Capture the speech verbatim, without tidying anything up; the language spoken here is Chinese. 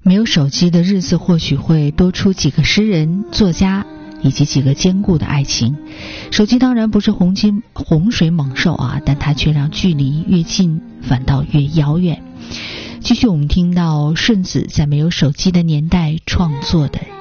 没有手机的日子或许会多出几个诗人、作家以及几个坚固的爱情。手机当然不是洪金洪水猛兽啊，但它却让距离越近反倒越遥远。继续我们听到顺子在没有手机的年代创作的